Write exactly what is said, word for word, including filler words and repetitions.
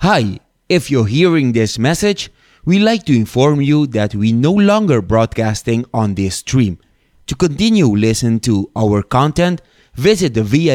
Hi, if you're hearing this message, we'd like to inform you that we no longer broadcasting on this stream. To continue listening to our content, visit the V I